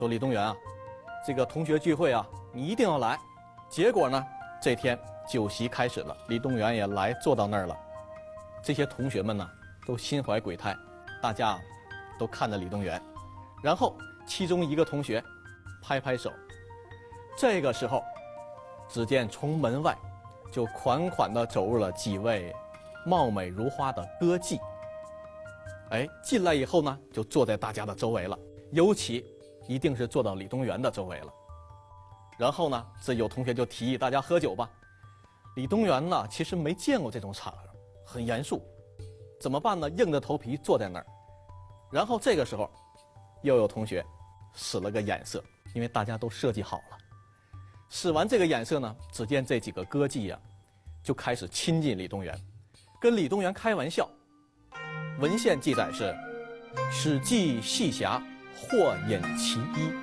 说李东垣啊，这个同学聚会啊，你一定要来。结果呢，这天酒席开始了，李东垣也来坐到那儿了。这些同学们呢，都心怀鬼胎，大家都看着李东垣。然后其中一个同学拍拍手，这个时候，只见从门外就款款地走入了几位貌美如花的歌妓。进来以后呢，就坐在大家的周围了，尤其一定是坐到李东垣的周围了。然后呢，这有同学就提议大家喝酒吧。李东垣呢，其实没见过这种场合，很严肃，怎么办呢？硬着头皮坐在那儿。然后这个时候，又有同学使了个眼色，因为大家都设计好了。使完这个眼色呢，只见这几个歌妓呀，就开始亲近李东垣，跟李东垣开玩笑。文献记载是：使妓戏侠，或饮其衣。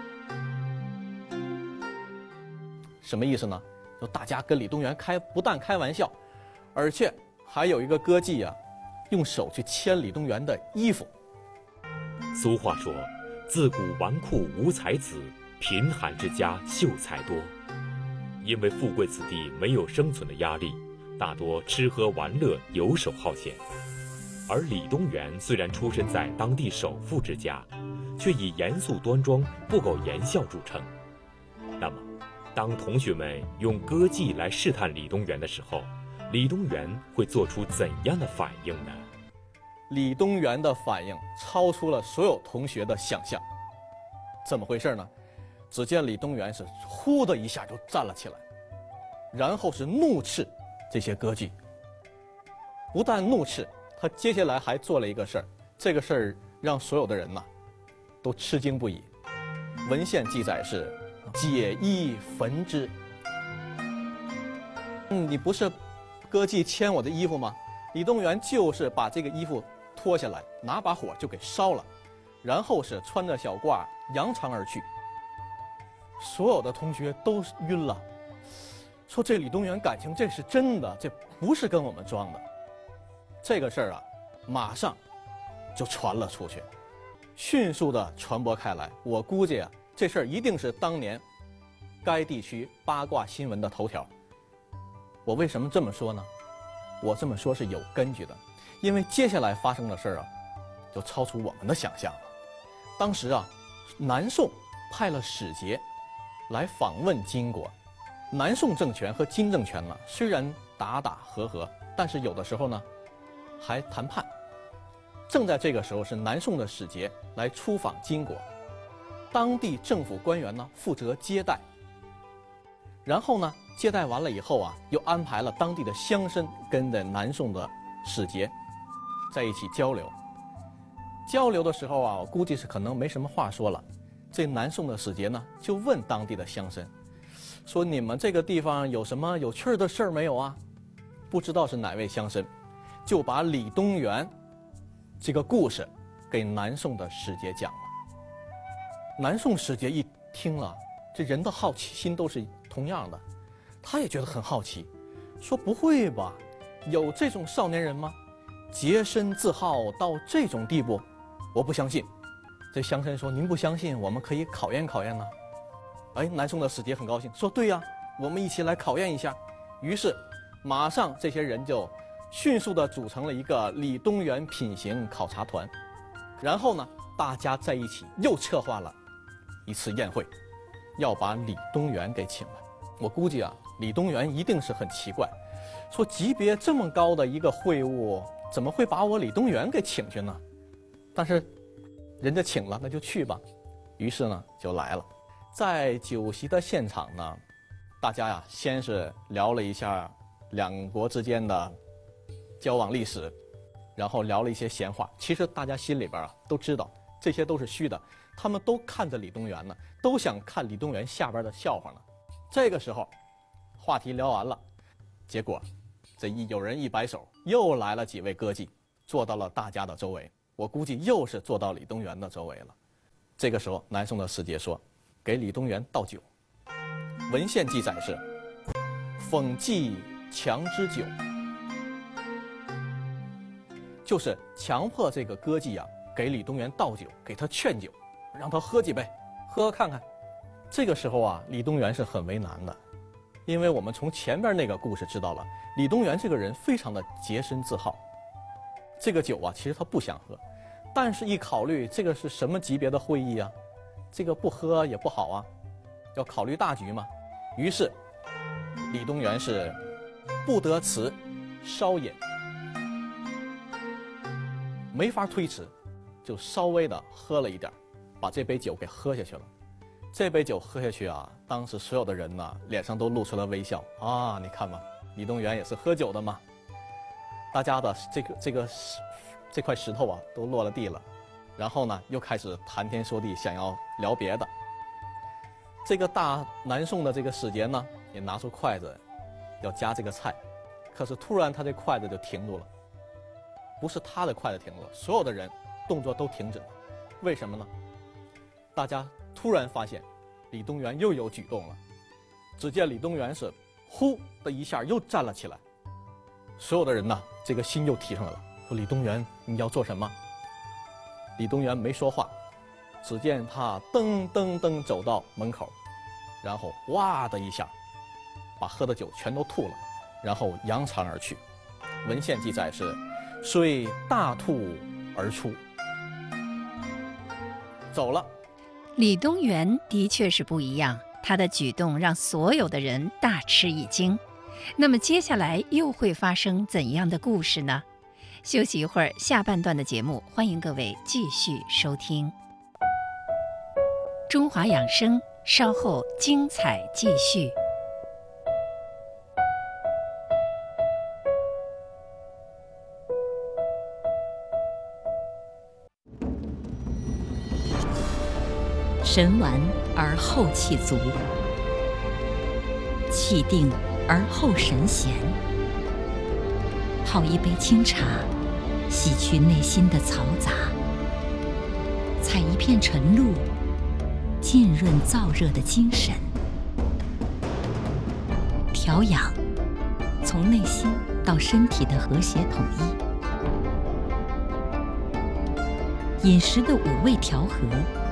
什么意思呢？就大家跟李东垣不但开玩笑，而且还有一个歌妓啊，用手去牵李东垣的衣服。 俗话说，自古纨绔无才子，贫寒之家秀才多。因为富贵子弟没有生存的压力，大多吃喝玩乐，游手好闲。而李东垣虽然出身在当地首富之家，却以严肃端庄、不苟言笑著称。那么，当同学们用歌妓来试探李东垣的时候，李东垣会做出怎样的反应呢？ 李东垣的反应超出了所有同学的想象。怎么回事呢？只见李东垣是呼的一下就站了起来，然后是怒斥这些歌妓。不但怒斥，他接下来还做了一个事儿，这个事儿让所有的人都吃惊不已。文献记载是解衣焚之。你不是歌妓牵我的衣服吗？李东垣就是把这个衣服脱下来，拿把火就给烧了，然后是穿着小褂扬长而去。所有的同学都晕了，说这李东垣感情这是真的，这不是跟我们装的。这个事儿啊，马上就传了出去，迅速的传播开来。我估计啊，这事儿一定是当年该地区八卦新闻的头条。我为什么这么说呢？我这么说是有根据的，因为接下来发生的事儿啊，就超出我们的想象了。当时啊，南宋派了使节来访问金国。南宋政权和金政权呢，虽然打打和和，但是有的时候呢，还谈判。正在这个时候，是南宋的使节来出访金国，当地政府官员呢负责接待。然后呢，接待完了以后啊，又安排了当地的乡绅跟着南宋的使节在一起交流。交流的时候啊，我估计是可能没什么话说了。这南宋的使节呢，就问当地的乡绅，说你们这个地方有什么有趣的事儿没有啊？不知道是哪位乡绅，就把李东垣这个故事给南宋的使节讲了。南宋使节一听了，这人的好奇心都是同样的，他也觉得很好奇，说不会吧，有这种少年人吗？洁身自好到这种地步，我不相信。这乡绅说，您不相信，我们可以考验考验呢。南宋的使节很高兴，说对呀，我们一起来考验一下。于是马上这些人就迅速地组成了一个李东垣品行考察团。然后呢，大家在一起又策划了一次宴会，要把李东垣给请来。我估计啊，李东垣一定是很奇怪，说级别这么高的一个会晤，怎么会把我李东垣给请去呢？但是人家请了，那就去吧。于是呢，就来了。在酒席的现场呢，大家呀，先是聊了一下两国之间的交往历史，然后聊了一些闲话。其实大家心里边啊都知道，这些都是虚的。他们都看着李东垣呢，都想看李东垣下边的笑话呢。这个时候，话题聊完了，结果有人一摆手，又来了几位歌妓，坐到了大家的周围。我估计又是坐到李东垣的周围了。这个时候，南宋的使节说，给李东垣倒酒。文献记载是讽妓强之酒，就是强迫这个歌妓啊给李东垣倒酒，给他劝酒，让他喝几杯。 喝看看。这个时候啊，李东垣是很为难的，因为我们从前边那个故事知道了，李东垣这个人非常的洁身自好。这个酒啊，其实他不想喝，但是一考虑这个是什么级别的会议啊，这个不喝也不好啊，要考虑大局嘛。于是李东垣是不得辞，稍饮，没法推迟，就稍微的喝了一点，把这杯酒给喝下去了。这杯酒喝下去啊，当时所有的人呢脸上都露出了微笑啊！你看吧，李东垣也是喝酒的嘛。大家的这块石头啊都落了地了，然后呢又开始谈天说地，想要聊别的。这个大南宋的这个使节呢也拿出筷子要夹这个菜，可是突然他这筷子就停住了，不是他的筷子停住了，所有的人动作都停止了。为什么呢？大家突然发现李东垣又有举动了。只见李东垣是呼的一下又站了起来，所有的人呢这个心又提上来了，说李东垣你要做什么？李东垣没说话，只见他噔噔噔走到门口，然后哇的一下把喝的酒全都吐了，然后扬长而去。文献记载是遂大吐而出，走了。 李东垣的确是不一样，他的举动让所有的人大吃一惊。那么接下来又会发生怎样的故事呢？休息一会儿，下半段的节目欢迎各位继续收听。中华养生，稍后精彩继续。 神完而后气足，气定而后神闲。泡一杯清茶，洗去内心的嘈杂；采一片晨露，浸润燥热的精神。调养，从内心到身体的和谐统一。饮食的五味调和，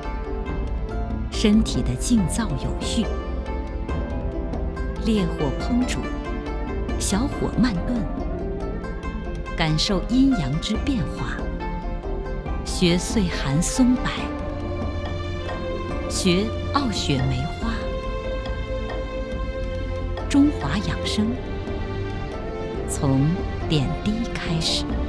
身体的静躁有序。烈火烹煮，小火慢炖，感受阴阳之变化。学岁寒松柏，学傲雪梅花。中华养生，从点滴开始。